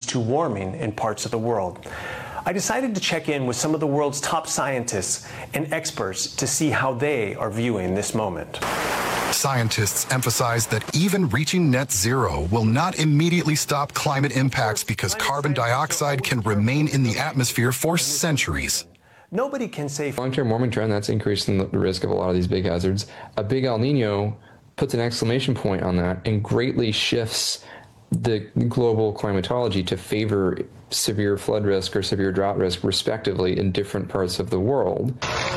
to warming in parts of the world. I decided to check in with some of the world's top scientists and experts to see how they are viewing this moment. Scientists emphasize that even reaching net zero will not immediately stop climate impacts because carbon dioxide can remain in the atmosphere for centuries. Nobody can say long-term warming trend that's increasing the risk of a lot of these big hazards. A big El Nino puts an exclamation point on that and greatly shifts the global climatology to favor severe flood risk or severe drought risk, respectively, in different parts of the world.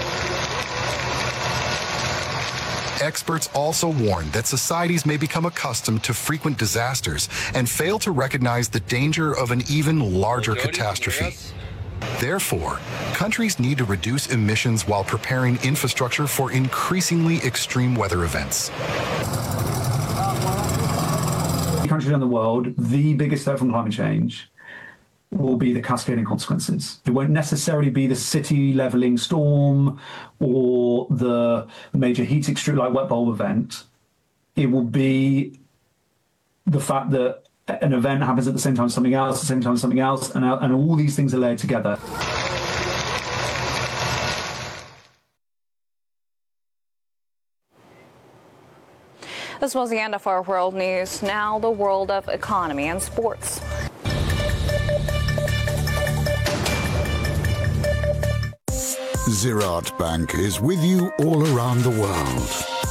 Experts also warn that societies may become accustomed to frequent disasters and fail to recognize the danger of an even larger catastrophe. Therefore, countries need to reduce emissions while preparing infrastructure for increasingly extreme weather events. Countries around the world, the biggest threat from climate change will be the cascading consequences. It won't necessarily be the city leveling storm or the major heat extreme like wet bulb event. It will be the fact that an event happens at the same time as something else, at the same time as something else, and all these things are layered together. This was the end of our world news. Now the world of economy and sports. Ziraat Bank is with you all around the world.